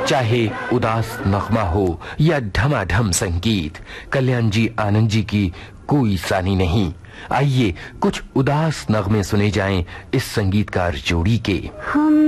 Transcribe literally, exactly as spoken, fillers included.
चाहे उदास नगमा हो या ढमाढम संगीत, कल्याण जी आनंद जी की कोई सानी नहीं। आइए कुछ उदास नगमे सुने जाएं इस संगीतकार जोड़ी के। हम